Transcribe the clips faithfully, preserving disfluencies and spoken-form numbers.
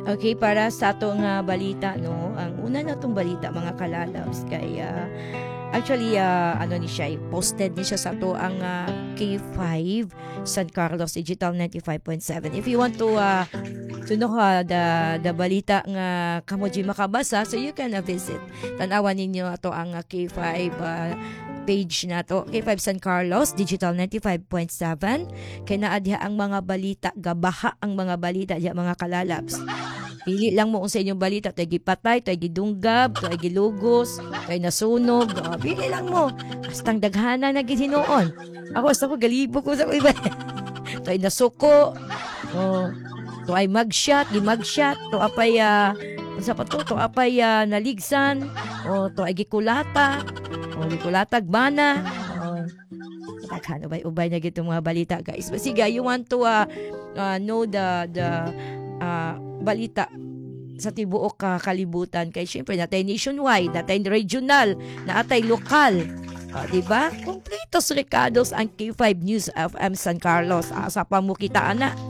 Okay, para sa atong uh, balita, no, ang una na itong balita, mga kalalabs, kaya actually, uh, ano ni siya, posted ni siya sa to ang uh, K five San Carlos Digital ninety-five point seven. If you want to uh, to know uh, the, the balita nga kamoji makabasa, so you can uh, visit. Tanawan ninyo ato ang uh, K five uh, page na to, K five San Carlos Digital ninety-five point seven. Kaya naadya ang mga balita, gabaha ang mga balita diya, mga kalalabs. Pili lang mo kung sa inyong balita, ito ay gipatay, ito ay gidunggab, ito ay gilugos, ito ay nasunog. Oh, pili lang mo. Hastang daghana na gihinoon. Ako, hasta ko galibo ko sa iba. Ito ay nasuko. Oh, ito ay magshot, gimagshot. Ito apay, uh, sa pa to, ito apay uh, naligsan. Oh, ito ay gikulata. Oh, gikulatag bana. Oh, daghana ubay-ubay na gitong mga balita, guys. But sige, you want to uh, uh, know the, the, uh, balita sa tibuok ka kalibutan, kay syempre natay nationwide, natay regional, natay lokal, uh, diba? Kompletos recados ang K five News F M San Carlos. Asa pa mo kitaan na.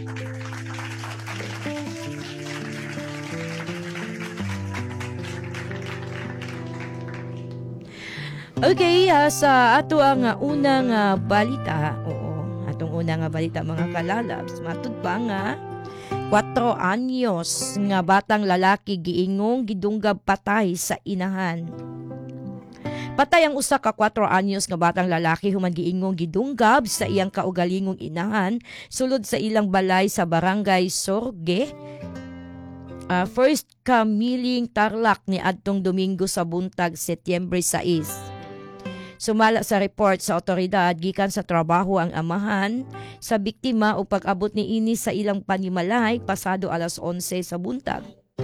Okay, uh, sa ato ang uh, unang uh, balita, oo, atong unang uh, balita, mga kalalabs, matud pa nga Kwatro anyos nga batang lalaki giingong gidunggab patay sa inahan. Patay ang usa ka kwatro anyos nga batang lalaki human giingong gidunggab sa iyang kaugalingong inahan sulod sa ilang balay sa barangay Sorge, uh, First Kamiling, Tarlac ni adtong Domingo sa buntag, Setyembre sais. Sumala sa report sa otoridad, gikan sa trabaho ang amahan sa biktima o pag-abot ni ini sa ilang panimalay pasado alas onse sa buntag.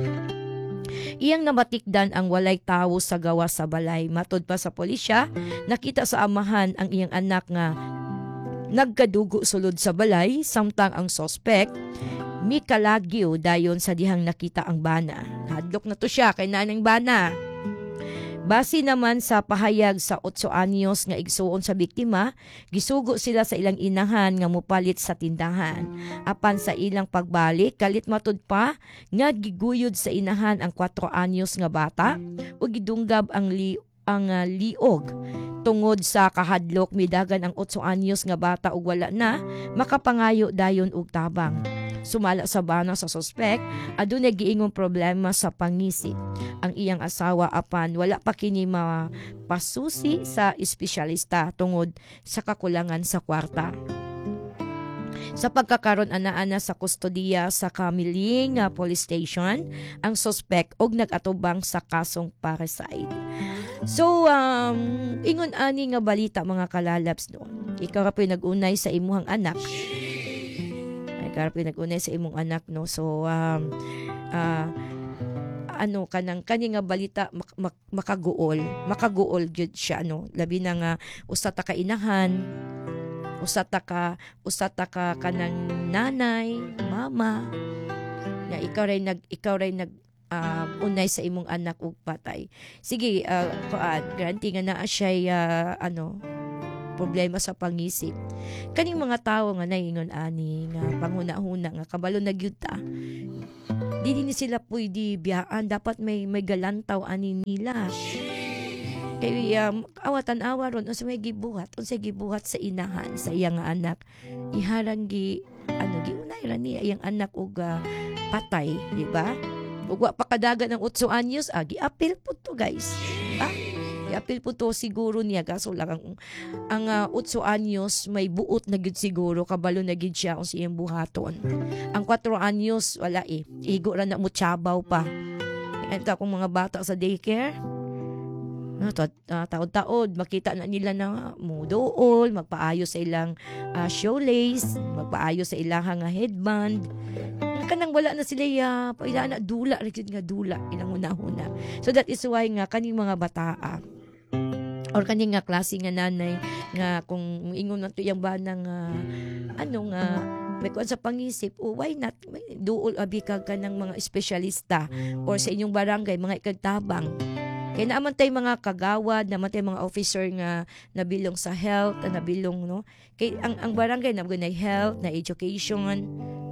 Iyang namatikdan ang walay tawo sa gawa sa balay. Matod pa sa pulisya, nakita sa amahan ang iyang anak nga nagkadugo sulod sa balay, samtang ang sospek mikalagyo dayon sa dihang nakita ang bana. Hadlok na to siya kay nanang bana. Base naman sa pahayag sa otso anyos nga igsuon sa biktima, gisugo sila sa ilang inahan nga mupalit sa tindahan. Apan sa ilang pagbalik, kalit matud pa nga giguyod sa inahan ang kwatro anyos nga bata o gidunggab ang li ang uh, liog. Tungod sa kahadlok, midagan ang otso anyos nga bata ug wala na makapangayo dayon og tabang. Sumala sa bana sa sospek, adunay giingong problema sa pangisip ang iyang asawa, apan wala pa kini mapasusi sa espesyalista tungod sa kakulangan sa kwarta. Sa pagkakaroon ana-ana sa kustodiya sa Kamiling uh, Police Station, ang sospek og nag-atubang sa kasong parricide. So, um, ingon ani nga balita, mga kalalabs, no? Ikaw ra po'y nag-unay sa imuhang anak. Karap nag-unay sa imong anak, no. So um uh, ano kanang kani nga balita mak- mak- makaguol makaguol gyud siya, no, labi na nga usa ta ka inahan, usa ta ka usa ta ka kanang nanay, mama nga ikaw ray nag ikaw ray nag uh, unay sa imong anak ug patay. Sige, uh, kuan garanti nga naa siya uh, ano problema sa pangisip. Kaning mga tawo nga naingon ani nga panghuna-huna nga kabalo na gyud ta, di din sila pwede biyaan, dapat may may galantaw ani nila. Kay um, awatan-awa ron unsa may gibuhat, unsa gibuhat sa inahan sa iyang anak. Iharang gi ano giunay ra niya iyang anak og uh, patay, di ba? Ug wa pa kadagan ng otso anyos, ah, gi-appeal po to, guys. Ah, apil po to siguro niya kaso lang ang, ang uh, otso anyos may buot na gid siguro, kabalo na gid siya kung siyang buhaton. Ang kwatro anyos wala eh, igo ra na mo tiyabaw pa. Ito akong mga bata sa daycare, no, ta- uh, taod-taod makita na nila na mudool, magpaayo sa ilang uh, shoelace, magpaayo sa ilang nga headband. Kanang wala na sila ya, paila na dula, rigid nga dula ilang una-una. So that is why nga kaning mga bataa or kaning nga klase nga nanay nga kung ingon na to yung banang uh, ano nga may kuan sa pangisip, oh, why not duol abi kag kanang mga espesyalista or sa inyong barangay mga ikagtabang. Kaya naaman tayo mga kagawad, naaman tayo mga officer nga nabilong sa health, na nabilong, no? Kaya ang, ang barangay na na health, na education, no?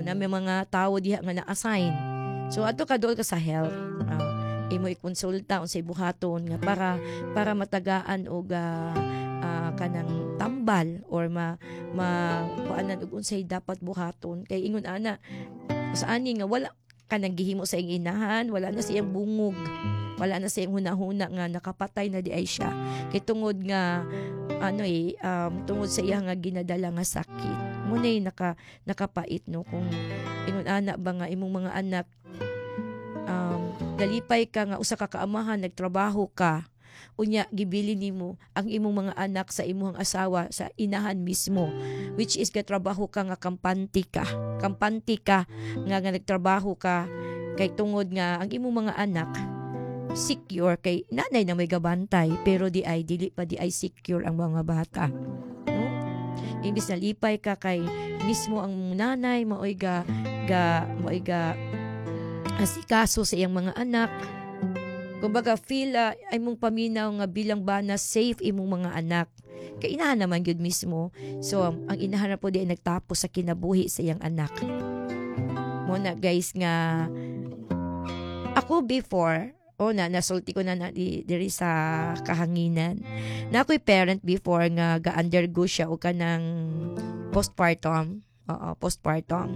na may mga tao diha nga na-assign. So ato ka dool ka sa health. Uh, imo i-konsulta unsay buhaton nga para para matagaan og uh, uh, kanang tambal or ma ma kuanan og unsay dapat buhaton kay ingon ana sa ani nga wala kanang gihimo sa iyang inahan, wala na siyang bungog, wala na siyang hunahuna nga nakapatay na di ay siya kay tungod nga ano eh um, tungod sa iya nga ginadala nga sakit mo na naka nakapait no kung ingon ana ba nga imong mga anak um, galipay ka nga usa ka kaamahan nagtrabaho ka unya gibili nimo ang imong mga anak sa imong asawa sa inahan mismo which is gatrabaho ka nga kampante ka kampante ka nga, nga nagtrabaho ka kay tungod nga ang imong mga anak secure kay nanay na may gabantay pero di ay dili pa di ay secure ang mga bata no imbis na lipay ka kay mismo ang nanay maoy ga ga maoy ga asikaso sa iyang mga anak. Kumbaga feel uh, ay mong paminaw nga bilang bana safe imong mga anak. Kay inahan naman gyud mismo. So um, ang inahan na po di ay nagtapos sa kinabuhi sa iyang anak. Mo na guys nga ako before o na nasulti ko na na di, diri sa kahanginan. Na ako'y parent before nga ga-undergo siya o kanang postpartum. Oo, postpartum.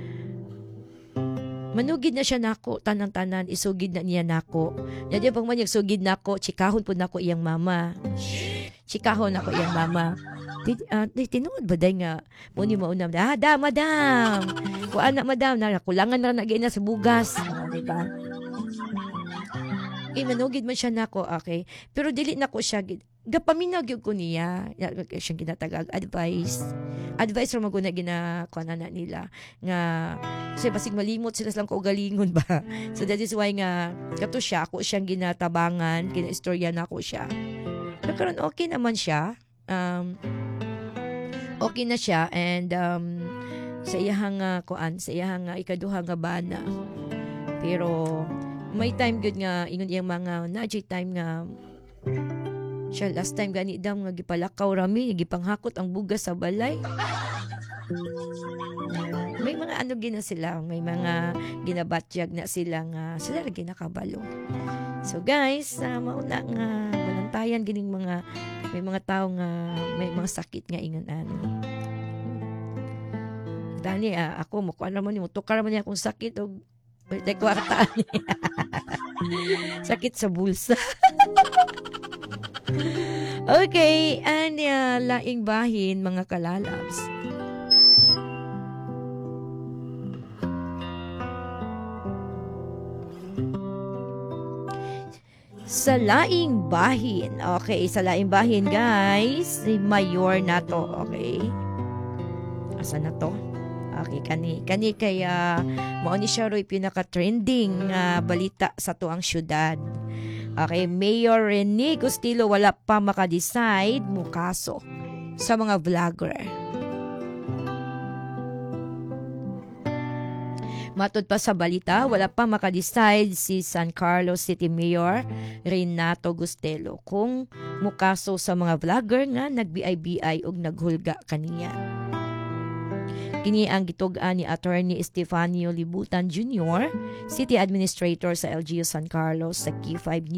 Manugid na siya nako tanang-tanan isugid na niya nako. Dadya pag man sugid nako chikahon pud nako iyang mama. Chikahon nako iyang mama. Di, uh, di tinuod ba day nga mo ni mauna ah da madam. Ku anak madam na kulangan na na sa bugas, di ba? Eh, manugid man siya nako, okay. Pero dili nako siya gapaminaw gyud ko niya siyang ginatagag advice advice ra maguna gina kuana na nila nga kasi basig malimot sila lang ko galingon ba so that is why nga kato siya ako siyang ginatabangan kinaistorya na ako siya pero karon okay naman siya um okay na siya and um sa iyang uh, kuan sa iyang uh, ikaduha nga bana pero may time good nga ingon iyang mga na time nga siya last time gani daw nga gipalakaw rami gipanghakot ang bugas sa balay. May mga ano gina sila, may mga ginabatyag na sila nga sila lagi nakabalo. So guys, uh, mauna nga balantayan gining mga may mga tao nga may mga sakit nga ingon ano. Dani uh, ako mo kuan naman mo tukar man niya akong sakit og birthday kwarta. Sakit sa bulsa. Okay, and uh, laing bahin mga kalalabs. Sa laing bahin. Okay, sa laing bahin guys, si Mayor na to, okay? Asa na to? Okay, kani kani kaya mao ni siya ro'y pinaka-trending uh, balita sa tuang syudad. Okay, Mayor Rene Gustilo wala pa maka-decide mo kaso sa mga vlogger. Matod pa sa balita, wala pa maka-decide si San Carlos City Mayor Renato Gustilo kung mukaso sa mga vlogger nga nag-B I B I og naghulga kaniya. Kini ang gitugan ni Attorney Estefanio Libutan Junior, City Administrator sa L G U San Carlos sa Q five News.